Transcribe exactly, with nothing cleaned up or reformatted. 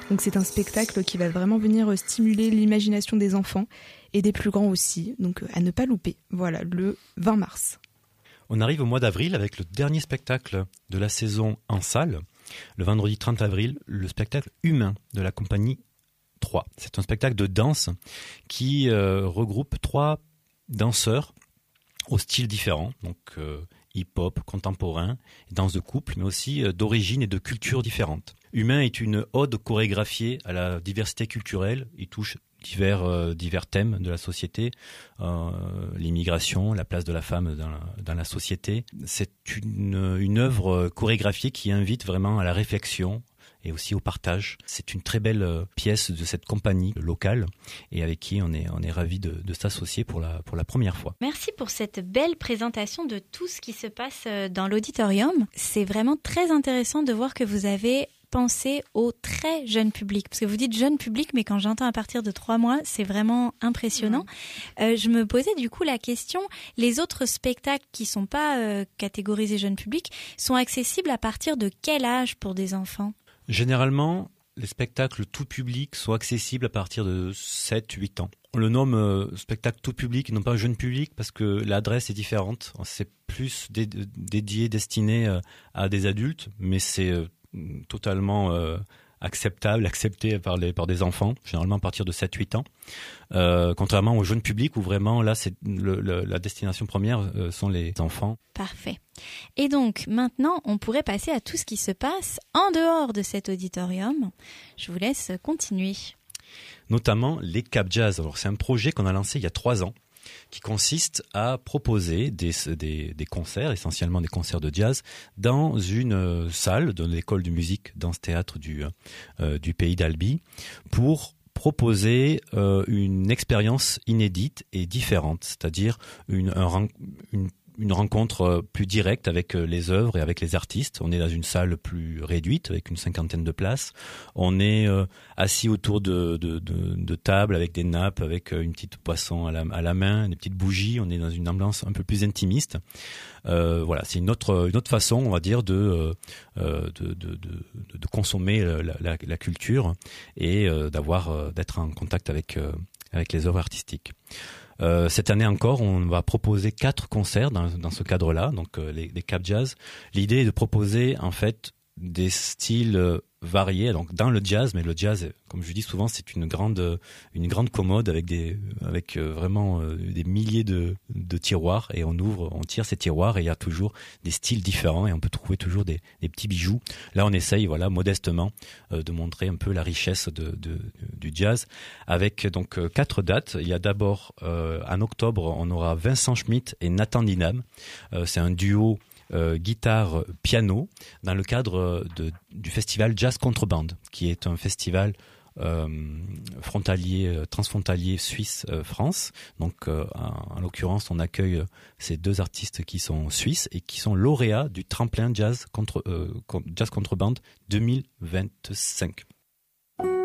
Donc c'est un spectacle qui va vraiment venir stimuler l'imagination des enfants et des plus grands aussi, donc à ne pas louper. Voilà, le vingt mars. On arrive au mois d'avril avec le dernier spectacle de la saison en salle. Le vendredi trente avril, le spectacle Humain de la compagnie trois. C'est un spectacle de danse qui euh, regroupe trois danseurs au style différent, donc euh, hip-hop, contemporain, danse de couple, mais aussi euh, d'origine et de culture différentes. Humain est une ode chorégraphiée à la diversité culturelle. Il touche divers, euh, divers thèmes de la société, euh, l'immigration, la place de la femme dans la, dans la société. C'est une, une œuvre chorégraphiée qui invite vraiment à la réflexion et aussi au partage. C'est une très belle pièce de cette compagnie locale et avec qui on est, on est ravis de, de s'associer pour la, pour la première fois. Merci pour cette belle présentation de tout ce qui se passe dans l'auditorium. C'est vraiment très intéressant de voir que vous avez pensé au très jeune public. Parce que vous dites jeune public, mais quand j'entends à partir de trois mois, c'est vraiment impressionnant. Mmh. Euh, je me posais du coup la question, les autres spectacles qui ne sont pas euh, catégorisés jeune public sont accessibles à partir de quel âge pour des enfants ? Généralement, les spectacles tout public sont accessibles à partir de sept huit ans. On le nomme euh, spectacle tout public et non pas jeune public parce que l'adresse est différente. C'est plus dé- dédié, destiné euh, à des adultes, mais c'est euh, totalement euh, acceptable, accepté par, les, par des enfants, généralement à partir de sept huit ans. Euh, contrairement au jeune public où vraiment là c'est le, le, la destination première euh, sont les enfants. Parfait. Et donc maintenant on pourrait passer à tout ce qui se passe en dehors de cet auditorium. Je vous laisse continuer. Notamment les Cap Jazz. Alors c'est un projet qu'on a lancé il y a trois ans qui consiste à proposer des, des, des concerts, essentiellement des concerts de jazz, dans une salle de l'école de musique danse-théâtre du, euh, du pays d'Albi pour proposer euh, une expérience inédite et différente, c'est-à-dire une, un, une une rencontre plus directe avec les œuvres et avec les artistes. On est dans une salle plus réduite avec une cinquantaine de places. On est euh, assis autour de, de, de, de tables avec des nappes, avec une petite boisson à la, à la main, des petites bougies. On est dans une ambiance un peu plus intimiste. Euh, voilà, c'est une autre, une autre façon, on va dire, de, euh, de, de, de, de consommer la, la, la culture et euh, d'avoir, d'être en contact avec, euh, avec les œuvres artistiques. Euh, cette année encore, on va proposer quatre concerts dans, dans ce cadre-là, donc euh, les, les Cap Jazz. L'idée est de proposer en fait des styles euh, variés, donc dans le jazz, mais le jazz, comme je dis souvent, c'est une grande, une grande commode avec des, avec euh, vraiment euh, des milliers de, de tiroirs et on ouvre, on tire ces tiroirs et il y a toujours des styles différents et on peut trouver toujours des, des petits bijoux. Là, on essaye, voilà, modestement, euh, de montrer un peu la richesse de, de, du jazz avec donc euh, quatre dates. Il y a d'abord euh, en octobre, on aura Vincent Schmitt et Nathan Dinam. Euh, c'est un duo Euh, guitare-piano dans le cadre de, du festival Jazz Contrebande, qui est un festival euh, frontalier, transfrontalier Suisse-France. Donc, euh, en, en l'occurrence, on accueille ces deux artistes qui sont suisses et qui sont lauréats du tremplin Jazz, contre, euh, Jazz Contrebande deux mille vingt-cinq.